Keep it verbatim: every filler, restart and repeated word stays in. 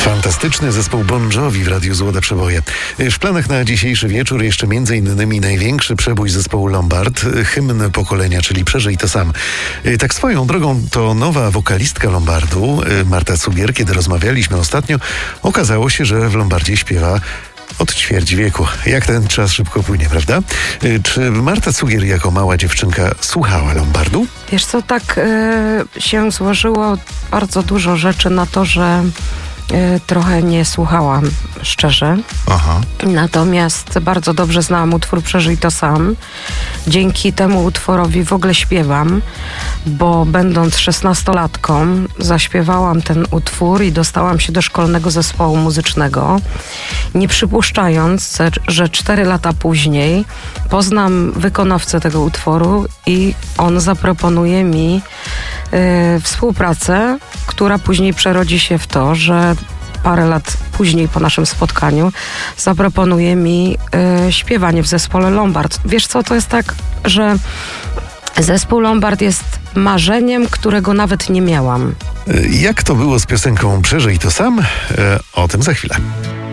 Fantastyczny zespół Bon Jovi w Radiu Złote Przeboje. W planach na dzisiejszy wieczór jeszcze między innymi największy przebój zespołu Lombard, hymn pokolenia, czyli Przeżyj to sam. Tak swoją drogą to nowa wokalistka Lombardu, Marta Cugier. Kiedy rozmawialiśmy ostatnio, okazało się, że w Lombardzie śpiewa od ćwierć wieku. Jak ten czas szybko płynie, prawda? Czy Marta Cugier jako mała dziewczynka słuchała Lombardu? Wiesz co, tak y, się złożyło bardzo dużo rzeczy na to, że y, trochę nie słuchałam, szczerze. Aha. Natomiast bardzo dobrze znałam utwór Przeżyj to sam. Dzięki temu utworowi w ogóle śpiewam, bo będąc szesnastolatką zaśpiewałam ten utwór i dostałam się do szkolnego zespołu muzycznego, nie przypuszczając, że cztery lata później poznam wykonawcę tego utworu i on zaproponuje mi y, współpracę, która później przerodzi się w to, że parę lat później po naszym spotkaniu zaproponuje mi y, śpiewanie w zespole Lombard. Wiesz co, to jest tak, że zespół Lombard jest marzeniem, którego nawet nie miałam. Jak to było z piosenką Przeżyj to sam? E, o tym za chwilę.